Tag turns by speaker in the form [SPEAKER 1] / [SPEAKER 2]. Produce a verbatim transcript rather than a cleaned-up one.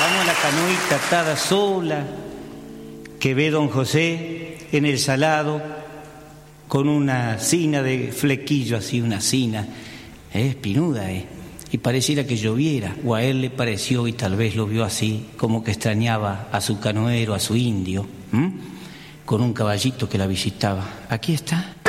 [SPEAKER 1] Vamos a la canoita atada sola, que ve don José en el salado, con una cina de flequillo, así una cina, es eh, pinuda, eh. Y pareciera que lloviera, o a él le pareció y tal vez lo vio así, como que extrañaba a su canoero, a su indio, ¿m? Con un caballito que la visitaba. Aquí está.